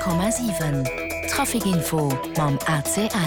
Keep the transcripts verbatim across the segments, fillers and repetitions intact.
Komma sieben Trafikinfo mam A C L.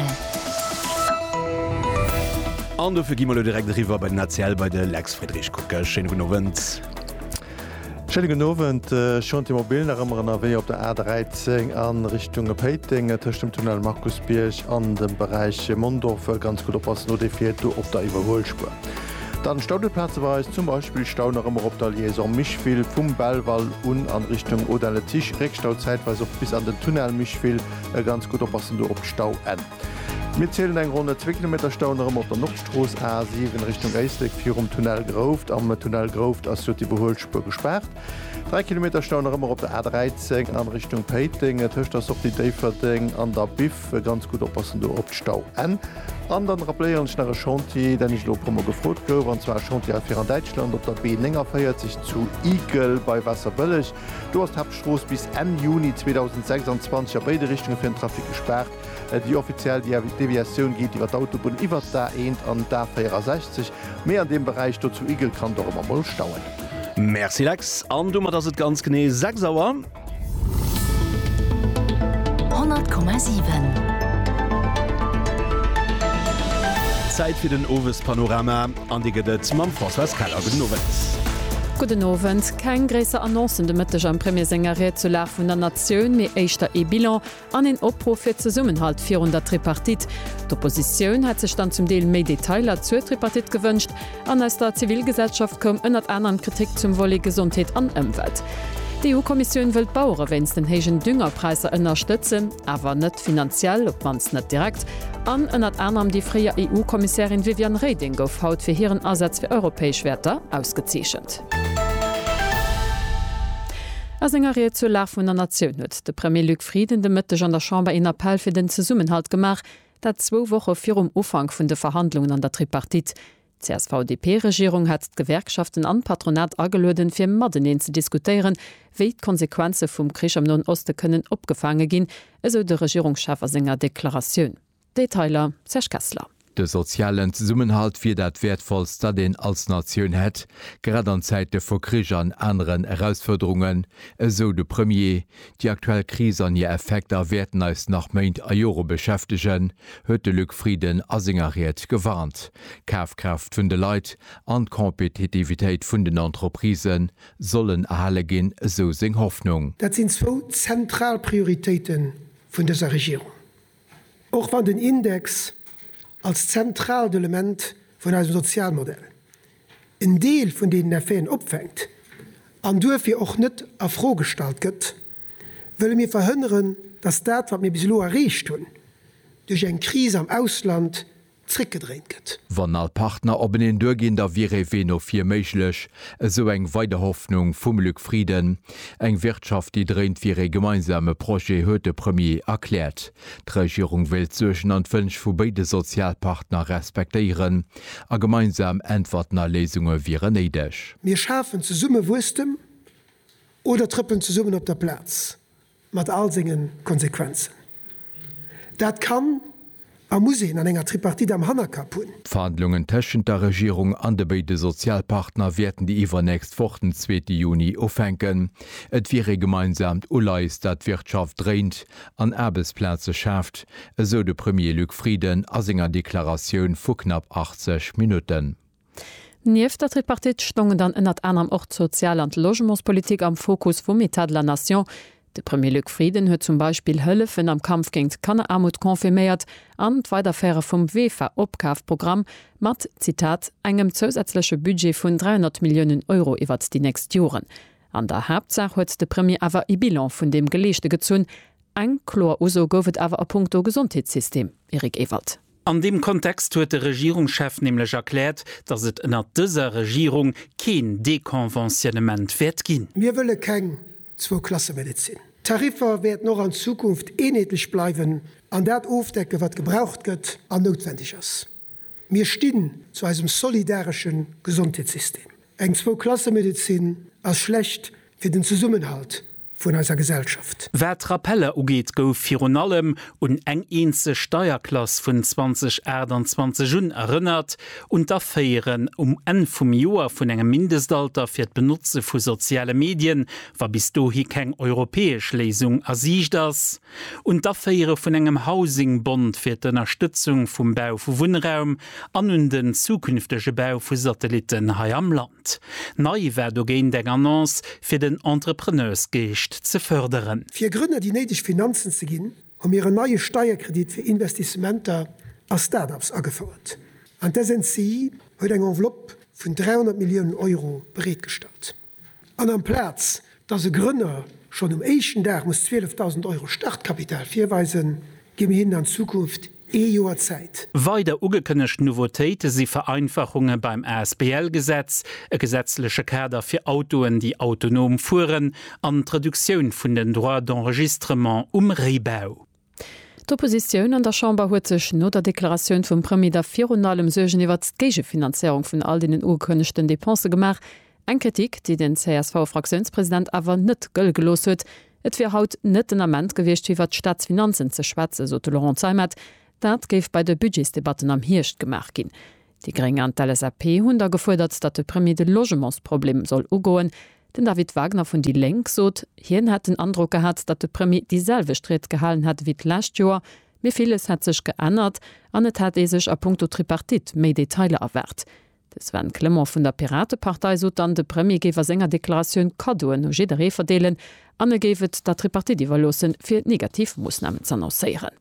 An du vergimmer direkt River bei Nazial bei der Lex Friedrich Kucker Schenowen. Schenowen schon die Mobilen an W op der A dreizehn an Richtung Peiting cht dem Tunnel Markusbierch an dem Bereich Mondorf ganz gut oppassen notifiiert op der Iwerholspur. Dann Staudelplatze war es zum Beispiel Stauner immer op der Liaison Michville vum Bellwall un an Richtung Odelle Tisch Reckstauzeit weil bis an den Tunnel Michville ganz gut oppassen du op Stau en. Mit zählen eng runde zwei Kilometer Stauner op der Nordstraße A sieben Richtung Eisleg vier um Tunnel Groft am Tunnel Groft as die Beholspur gesperrt. drei Kilometer Stauner immer op der A dreizehn an Richtung Peiting töcht das op die Daverding an der Bif ganz gut oppassen du op Stau en. Andern rappelieren schnelle Chanti, den ich lo promo gefrot go, an zwar Chanti fir an Deutschland op der B ennger feiert sich zu Igel bei Wasserbëllech. Du hast Hauptstroß bis Ende Juni zweitausendsechsundzwanzig a beide Richtungen fir den Trafik gesperrt. Die offiziell die Deviation geht iwwer d'Autobahn iwwer da eenent an da sechzig. Mehr an dem Bereich dort zu Igel kann doch immer mal stauen. Merci Lex, an dummer das het ganz gene sechs sauer hundert Komma sieben. Zeit für den Owes Panorama an die Gedet mam François Keller Nowen. Guten Abend. Kein gräser Annoncen de Mëtteg am Premiersängeriert zu la vun der Nationun méi éichter e-Bilan an den Opruf fir ze Summenhalt vierhundert Tripartit. D'Opposition hat sech dann zum Deel méi Detailer zur Tripartit gewünscht, an als der Zivilgesellschaft kom ënnert anderen Kritik zum Wolle Gesundheit an Ëmwelt. Die E U-Kommission will Bauer wenns den hegen Düngerpreise ënnerstützen, aber net finanziell, ob mans net direkt, an ënnert anderem die freier E U-Kommissarin Viviane Reding gouf haut fir hireieren Ersatz fir europäesch Wertter ausgezeechent. As engeriert zu La vun der Nationun huet de Premier Luc Frieden de Mëtteg an der Chamber en Appell fir den Zesummenhalt gemach, dat zwo woche fir um Ufang vun de Verhandlungen an der Tripartit. C S V D P-Regierung hat Gewerkschaften an Patronat agelöden fir Madeneen ze diskutieren, wéi d'Konsequenze vum Krich am Noen Oste kënnen opgefangen ginn, eso de Regierungsschaffer senger Deklarationun. Detailer Serge Kessler. De sozialen Summenhalt fir dat wertvollster den als Nationun hett, grad an Zeite vor Krich an anderen Herausforderungen, eso de Premier, die aktuelle Krise an je Effekter werden als nach Meint a Euro beschäftigen, huet de Luc Frieden asingeriert gewarnt. Kaufkraft vun de Leiit an Kompetitivitéit vun den Entreprisen sollen erhalle gin so seg Hoffnung. Dat sind zwo Zentralprioritäten vun dieser Regierung. Auch wann den Index als zentrales Element von einem Sozialmodell. Ein Deel von denen er Feen opfängt, an dürfen auch nicht afrogestaltet, will mir verhindern, dass das, was wir bis lo erreicht tun, durch eine Krise am Ausland zurückgedreht wird. Wann all Partner op en durgin der wie no fir méiglech, so eng weide Hoffnung vum Luc Frieden, eng Wirtschaft die dreint fir e gemeinsame Projekt huet de Premier erklärt. D'Regierung will zwischen an wënsch vu beide Sozialpartner respektieren, a gemeinsam entwartner Lesungen wiere neidech. Wir schaffen zu Summe wustem oder trippen zu Summen op der Platz, mat all singen Konsequenzen. Dat kann a muss an enger Tripartit am Hanner kapun. Verhandlungen tschen der Regierung an de beide Sozialpartner werden die iwwernächst fochten zweiten Juni aufhängen. Et wäre gemeinsam uleis dat Wirtschaft dreht, an Erbesplätze schafft, so de Premier Luc Frieden as enger Deklaration vu knapp achtzig Minuten. Nief der Tripartit stongen dann ënnert anderem och Sozial- und Logementspolitik am Fokus vum Etat de la Nation. De Premier Luc Frieden huet zum Beispiel Hëllefen am Kampf géint Kannearmut konfirméiert an d'Weiterfäre vum W E F A-Opkafprogramm mat, Zitat, engem zusätzliche Budget vun dreihundert Millionen Euro iwwer die nächst Joren. An der Hauptsach huet de Premier awer e Bilan vun dem Geleeschte gezun, eng Chlor uso goufet awer a Punkto Gesundheitssystem. Erik Ewald. An dem Kontext huet der Regierungschef nämlich erklärt, dass es ënner dieser Regierung kein Dekonventionement wird gin. Wir wëlle keng Zwei-Klasse-Medizin. Tarifer werden noch an Zukunft enhetlich bleiben, an dat aufdecke, wat gebraucht gëtt, an notwendig ist. Wir stehen zu einem solidarischen Gesundheitssystem. Eng Zwei-Klasse-Medizin als schlecht für den Zusammenhalt von unserer Gesellschaft. Wer Trapelle ugeht gouf Fi allem und eng eenze Steuerklasse vun zwanzig zwanzig Jun erinnert und da feieren um en vum Joer vun engem Mindestalter fir d Benutze vu soziale Medien war bis do hi keng europäesch Lesung asich das und da feiere vun engem Housingbond fir d Unterstützung vum Bau vu Wohnraum an hun den zukünftege Bau vu Satelliten ha am Land. Nei wer do géint eng Annonce fir den Entrepreneursgecht zu förderen. Vier Gründe, die nötig Finanzen zu gehen, haben ihre neue Steuerkredit für Investissementer als Startups angefordert. Und da sind sie heute ein Envelope von dreihundert Millionen Euro bereitgestellt. An einem Platz, dass der Gründer schon am ersten Tag muss zwölftausend Euro Startkapital vorweisen, geben wir ihnen in Zukunft E-Jahr Zeit. Weiter ugekönnecht Novotäte sie Vereinfachungen beim A S B L-Gesetz, e gesetzliche Kader für Autoen, die autonom fuhren, an Traduction von den Droit d'Enregistrement um Rebau. D'Opposition an der Chamber huet sech no der Deklaration vum Premier der Fionalem Segen iwwer d'Gege Finanzierung vun all den urkönnechten Depense gemacht, eng Kritik, die den C S V-Fraktionspräsident awer net gëll gelos huet, et fir haut net den Amment gewichtcht iwwer Staatsfinanzen ze schwäze, so Laurent Zeimet. Dat geif bei de Budgetsdebatten am Hirscht gemacht gin. Die geringe an L S A P hun da gefordert, dat de Premier de Logementsproblem soll ugoen. Den David Wagner vun die Lenk sot, hien hat den Andruck gehabt, dat de Premier dieselbe Stret gehalen hat wie last Joer, wie vieles hat sech geändert, an net hat e sech a Punkto Tripartit méi Detaile erwert. Des wenn Klemmer vun der Piratepartei so dann de Premier gewer senger Deklaration Kadoen no Gedere verdeelen, anegewet dat Tripartit iwwerlossen fir Negativmusnahmen zu annoncéieren.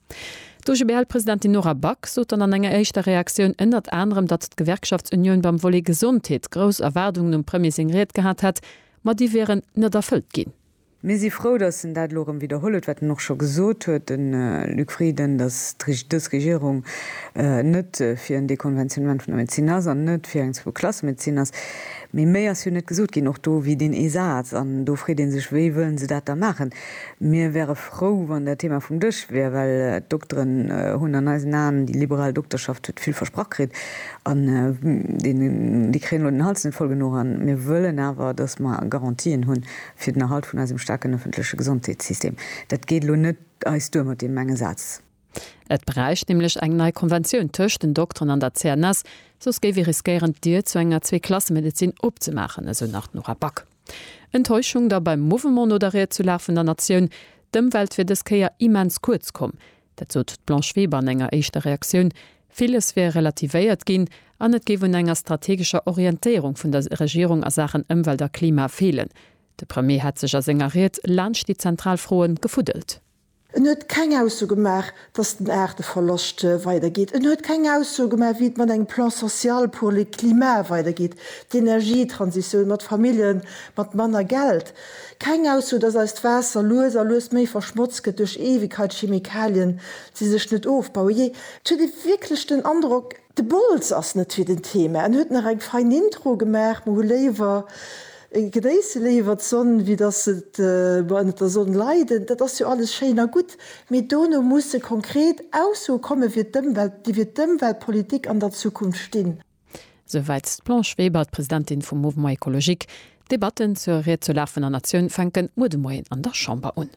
D G B L-Präsidentin Nora Back sot an enger eichter Reaktion ënnert anderem, dat d' Gewerkschaftsunion beim Wolle Gesundheet gros Erwerdungen um Premier singret gehabt hat, mat die wären net erfüllt gin. Mir si froh, dass in dat Lorem wiederholet wat noch schon gesot huet den äh, Lüfrieden, dass das Regierung äh, net äh, fir en Dekonventionement von der Mediziners an net fir eng vu Klassemediziners. Mi méi as hun net gesot gin noch do wie den Esatz an dofri den sech weweln se dat da machen. Mir wäre froh, wann der Thema vum Dich wär, weil äh, Doktoren hun äh, an nahen die liberale Doktorschaft huet viel versprochkrit an äh, den, die Kräen den Halsen voll genug an. Mir wëllen awer dats ma garantien hunn fir den Erhalt vun dem starken öffentliche Gesundheitssystem. Dat geht lo net als du mit dem Mengesatz. Et bereicht nämlich eng neue Konvention töcht den Doktoren an der C N S, sos gewi riskieren Dir zu enger zwei Klassenmedizin opzumachen, also nach Nora Back. Enttäuschung da beim Movement moderiert zu laufen der Nation, dem Welt wird es keier immens kurz kommen. Dazu Blanche Weber an enger echter Reaktion. Vieles wäre relativiert gin, an net gewen enger strategischer Orientierung von der Regierung a Sachen Umwelt der Klima fehlen. De Premier hat sech as engariert Landsch die Zentralfroen gefudelt. En huet keng ausgemacht, dats den Äerde verlochte weitergeht. En huet keng ausgemacht, wie man eng Plan sozial pour le Klima weitergeht, d'Energietransition mat Familien, mat Manner Geld. Keng aus, dats als Wässer loser los méi verschmutzket durch Ewigkeit Chemikalien, sie sech net aufbau je. Zu de wirklichchten Andruck de Bolz ass net wie den Thema. En huet nach eng fein Intro gemerk, mo lewer. Gedéise lewert sonn wie dat äh, der Sonn leiden, dat ass ja alles schéner gut. Mit Dono musssse konkret auso komme fir die fir d'Umweltpolitik an der Zukunft stehen. Soweit Blanche Weber, Präsidentin vom Movement Ökologik. Debatten zur Rezulaufen der Nation fenken Mudemoien an der Chamber un.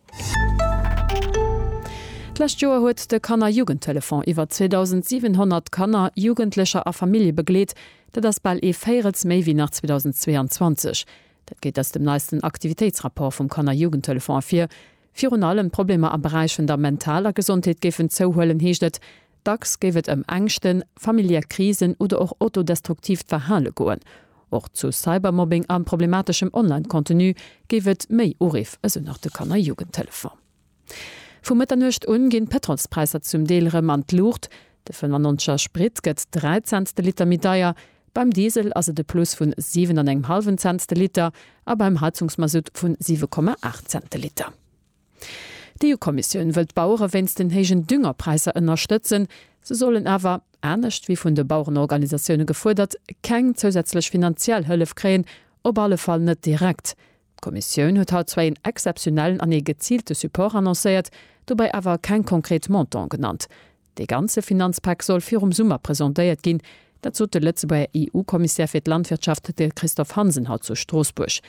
Last Joer huet de Kanner Jugendtelefon iwwer zweitausendsiebenhundert Kanner Jugendlecher a Familie begleet, dat das ball e féiertz méi wie nach zweitausendzweiundzwanzig. Dat geht ass dem neisten Aktivitätsrapport vum Kanner Jugendtelefon afir. Fi allem Probleme am Bereich vun der mentaler Gesundheit gefen zouhhöllen heeschtet, dacks gewet em engchten, familiär Krisen oder auch autodestruktiv verhale goen. Och zu Cybermobbing an problematischem Online-Kontinu gewet méi Urif also nach de Kanner Jugendtelefon. Vo Mëtternecht ungin Petrolspreiser zum Deelere man lucht, de fünfundneunziger Sprit gëtt dreizehn Liter Medaier, beim Diesel also de Plus vun sieben Komma fünf Liter, a beim Heizungsmasut vun sieben Komma acht Liter. Die E U-Kommission wëlt Bauer wenns den hegen Düngerpreiser ënnerstëtzen, se sollen awer ernstnecht wie vun de Bauernorganisationune gefordert, keng zusätzlich finanziell Hëllef kräen, op alle Fall net direkt. Kommission huet haut zwei en exceptionellen an e gezielte Support annoncéiert, dobei awer kein konkret Montant genannt. De ganze Finanzpack soll fir um Summer präsentéiert ginn, dazu de letze bei E U-Kommissär fir d Landwirtschaft de Christoph Hansen haut zu Straßburg.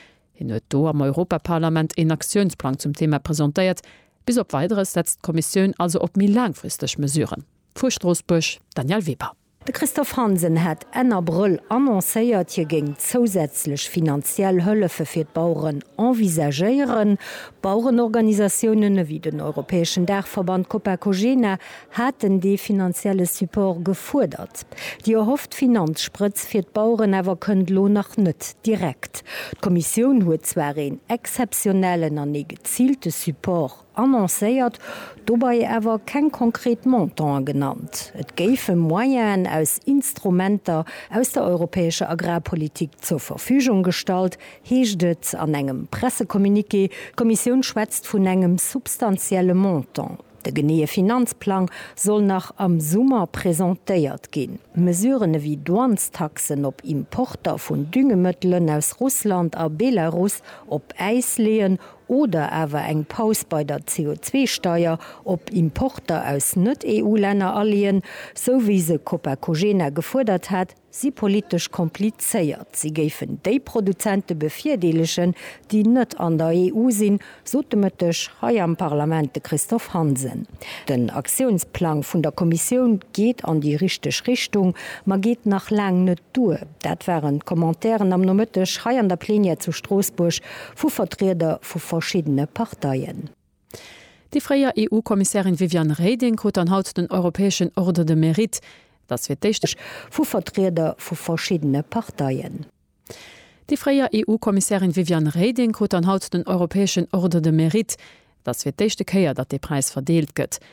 In huet do am Europaparlament en Aktionsplan zum Thema präsentiert, bis op weiteres setzt Kommission also op mi langfristig mesureuren. Fu Straßbusch, Daniel Weber. De Christoph Hansen hat en April annoncéiert hier ging zusätzlich finanziell Hëllefe fir Bauuren envisagéieren. Bauurenorganisationen wie den Europäischen Dachverband Copacogena hatten de finanzielle Support gefordert. Die erhofft Finanzspritz fir Bauuren awer kënnt lo nach net direkt. Die Kommission huet zwar en exceptionellen an e gezielte Support annoncéiert, dobei awer kein konkret Montant genannt. Et géife Moyen aus Instrumenter aus der europäische Agrarpolitik zur Verfügung gestalt, heeschtet an engem Pressekommuniqué, Kommission schwätzt vun engem substanzielle Montant. Der genee Finanzplan soll nach am Summer präsentéiert gin. Mesurene wie Douanstaxen op Importer vun Düngemëttlen aus Russland a Belarus op Eis lehen oder awer eng Paus bei der C O zwei Steuer op Importer aus net-E U-Länner allien, so wie se Copacogena gefordert hat, sie politisch komplizéiert. Sie géiffen déi Produzente befirdeelechen, die net an der E U sinn, so demëttech hai am Parlamente Christoph Hansen. Den Aktionsplan vun der Kommission geht an die richteg Richtung, ma geht nach lang net due. Dat waren Kommentaren am nomëttech hai an der Plänie zu Straßburg vu Vertreter vu verschiedene Parteien. Die freie E U-Kommissarin Vivian Reding hat an haut den Europäischen Ordre de Mérite, das wird technisch vu Vertreter vu verschiedene Parteien. Die freie E U-Kommissarin Vivian Reding hat an haut den Europäischen Ordre de Mérite, das wird dechte Käier, dat de Preis verdeelt gëtt.